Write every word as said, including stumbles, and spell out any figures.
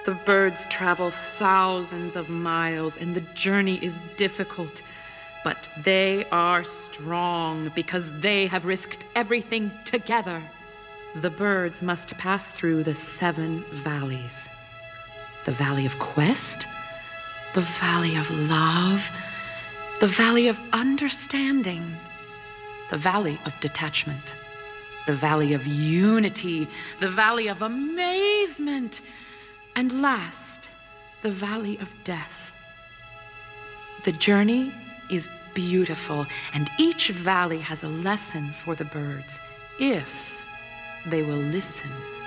The birds travel thousands of miles, and the journey is difficult. But they are strong because they have risked everything together. The birds must pass through the seven valleys. The Valley of Quest, the Valley of Love, the Valley of Understanding, the Valley of Detachment, the Valley of Unity, the Valley of Amazement, and last, the Valley of Death. The journey is beautiful, and each valley has a lesson for the birds, if they will listen.